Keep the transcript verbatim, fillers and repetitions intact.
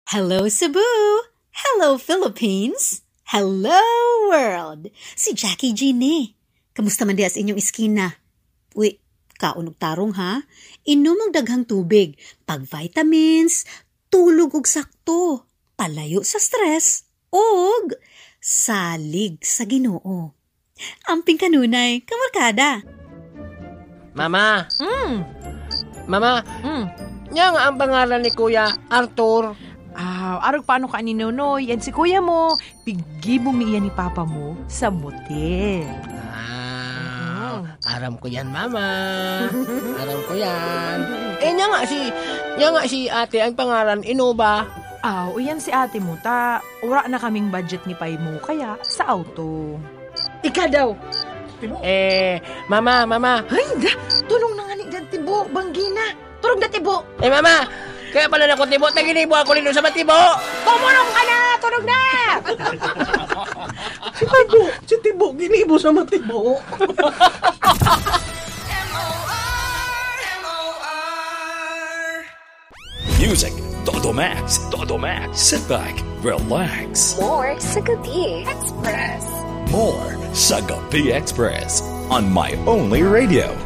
Hello, Cebu! Hello, Philippines! Hello, world! Si Jackie G ni. Kamusta man di as inyong iskina? Uy, kaunog tarong ha? Inom og daghang tubig, pag-vitamins, tulog og sakto, palayo sa stress, og salig sa Ginoo. Amping kanunay, kamarkada. Mama! Mm. Mama! Mm. Yang ang pangalan ni Kuya Arthur. Ah, arog paano ka ni Nonoy? Yan si kuya mo. Pigi bumiya ni papa mo sa motel. Ah, aram ko yan, Mama. Aram ko yan. Eh, niya nga si, niya nga si ate ang pangalan, Inoba. Ah, o yan si ate mo ta. Ura na kaming budget ni pay mo, kaya sa auto. Ika daw. Eh, Mama, Mama. Ay, da. Tulong na nga ni Dan Tibo, Banggina. Turog na Tibo. Eh, Mama. Kaya pala na ko Tibo, naginibo ako rin sa matibo. Tumulong ka na! Tulog na! Si Tibo, si Tibo, ginibo sa matibo. Music, Todo Max, Todo Max. Sit back, relax. More sa Gabi Express. More sa Gabi Express on My Only Radio.